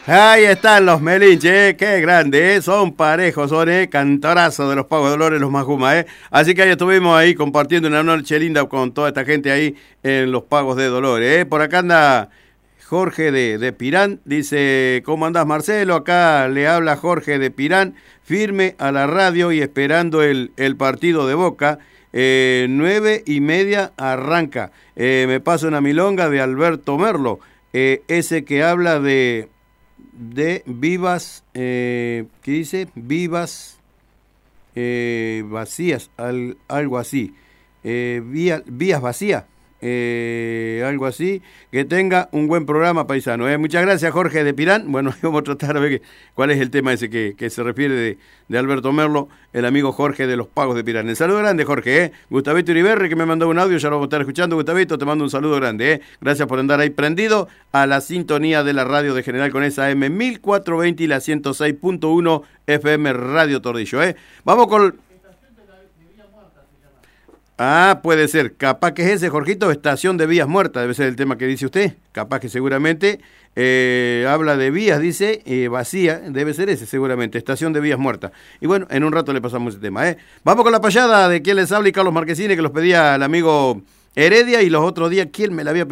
Ahí están los Melinches, qué grande, son parejos, son cantorazos de los Pagos de Dolores, los Majuma. Así que ahí estuvimos ahí compartiendo una noche linda con toda esta gente ahí en los Pagos de Dolores. Por acá anda Jorge de Pirán, dice, ¿cómo andás Marcelo? Acá le habla Jorge de Pirán, firme a la radio y esperando el partido de Boca. 9:30 arranca. Me paso una milonga de Alberto Merlo, ese que habla de vivas, ¿qué dice? Vivas vacías, algo así. Vías vacías, algo así. Que tenga un buen programa, paisano. Muchas gracias, Jorge de Pirán. Bueno, vamos a tratar de ver cuál es el tema ese que se refiere de Alberto Merlo, el amigo Jorge de los Pagos de Pirán. El saludo grande, Jorge. Gustavito Uriberri, que me mandó un audio, ya lo vamos a estar escuchando. Gustavito, te mando un saludo grande. Gracias por andar ahí prendido a la sintonía de la radio de General con esa AM 1420 y la 106.1 FM Radio Tordillo. Vamos con... Ah, puede ser, capaz que es ese, Jorgito, estación de vías muertas, debe ser el tema que dice usted, capaz que seguramente habla de vías, dice, vacía, debe ser ese seguramente, estación de vías muertas. Y bueno, en un rato le pasamos ese tema. Vamos con la payada de quien les habla y Carlos Marquesini, que los pedía el amigo Heredia, y los otros días, ¿quién me la había pedido?